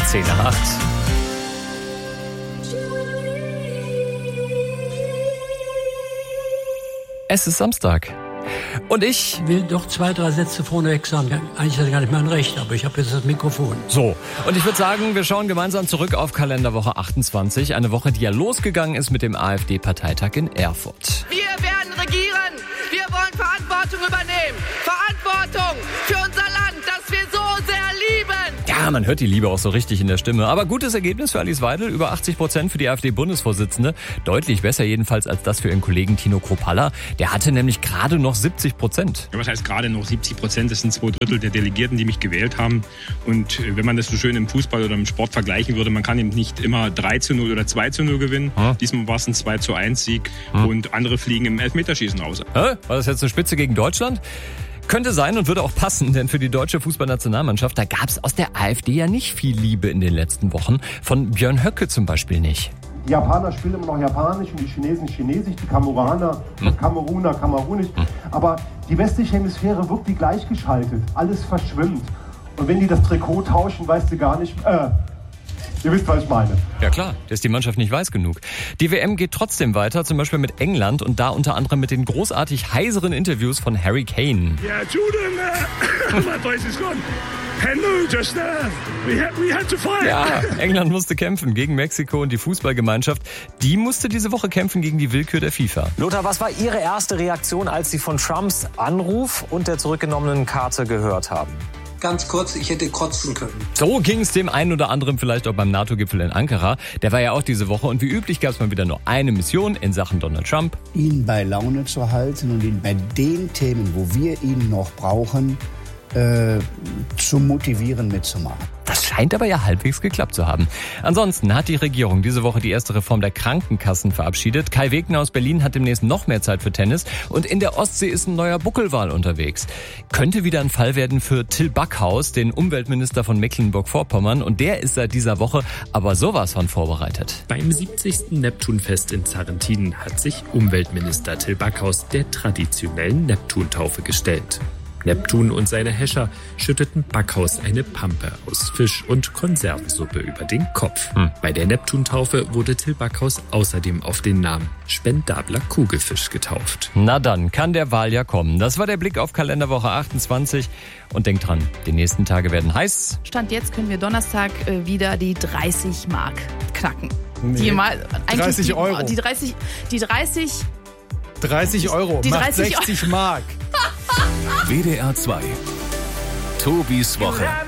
10:08. Es ist Samstag. Und ich will doch 2, 3 Sätze vorneweg sagen. Eigentlich ist das gar nicht mein Recht, aber ich habe jetzt das Mikrofon. So, und ich würde sagen, wir schauen gemeinsam zurück auf Kalenderwoche 28. Eine Woche, die ja losgegangen ist mit dem AfD-Parteitag in Erfurt. Wir werden regieren. Wir wollen Verantwortung übernehmen. Verantwortung für unser Land, das wir so sehr lieben. Ja, man hört die Liebe auch so richtig in der Stimme. Aber gutes Ergebnis für Alice Weidel, über 80% für die AfD-Bundesvorsitzende. Deutlich besser jedenfalls als das für ihren Kollegen Tino Kruppalla. Der hatte nämlich gerade noch 70%. Ja, was heißt gerade noch 70%? Das sind 2/3 der Delegierten, die mich gewählt haben. Und wenn man das so schön im Fußball oder im Sport vergleichen würde, man kann eben nicht immer 3:0 oder 2:0 gewinnen. Diesmal war es ein 2:1 Sieg und andere fliegen im Elfmeterschießen raus. War das jetzt eine Spitze gegen Deutschland? Könnte sein und würde auch passen, denn für die deutsche Fußballnationalmannschaft, da gab es aus der AfD ja nicht viel Liebe in den letzten Wochen. Von Björn Höcke zum Beispiel nicht. Die Japaner spielen immer noch Japanisch und die Chinesen Chinesisch, die Kameruner Kamerunisch. Aber die westliche Hemisphäre wirkt wie gleichgeschaltet. Alles verschwimmt. Und wenn die das Trikot tauschen, weißt du gar nicht... Ihr wisst, was ich meine. Ja klar, da ist die Mannschaft nicht weiß genug. Die WM geht trotzdem weiter, zum Beispiel mit England und da unter anderem mit den großartig heiseren Interviews von Harry Kane. Yeah, Jordan, my place is gone. Hello, just we had to fight. Ja, England musste kämpfen gegen Mexiko und die Fußballgemeinschaft, die musste diese Woche kämpfen gegen die Willkür der FIFA. Lothar, was war Ihre erste Reaktion, als Sie von Trumps Anruf und der zurückgenommenen Karte gehört haben? Ganz kurz, ich hätte kotzen können. So ging es dem einen oder anderen vielleicht auch beim NATO-Gipfel in Ankara. Der war ja auch diese Woche und wie üblich gab es mal wieder nur eine Mission in Sachen Donald Trump. Ihn bei Laune zu halten und ihn bei den Themen, wo wir ihn noch brauchen, zu motivieren, mitzumachen. Das scheint aber ja halbwegs geklappt zu haben. Ansonsten hat die Regierung diese Woche die erste Reform der Krankenkassen verabschiedet. Kai Wegner aus Berlin hat demnächst noch mehr Zeit für Tennis. Und in der Ostsee ist ein neuer Buckelwal unterwegs. Könnte wieder ein Fall werden für Till Backhaus, den Umweltminister von Mecklenburg-Vorpommern. Und der ist seit dieser Woche aber sowas von vorbereitet. Beim 70. Neptunfest in Sarrentin hat sich Umweltminister Till Backhaus der traditionellen Neptuntaufe gestellt. Neptun und seine Häscher schütteten Backhaus eine Pampe aus Fisch und Konservensuppe über den Kopf. Bei der Neptuntaufe wurde Till Backhaus außerdem auf den Namen spendabler Kugelfisch getauft. Na dann, kann der Wal ja kommen. Das war der Blick auf Kalenderwoche 28. Und denkt dran, die nächsten Tage werden heiß. Stand jetzt können wir Donnerstag wieder die 30 Mark knacken. Nee, 30 Euro. Die 30 Euro, die macht 30 60 Mark. WDR 2. Tobis Woche.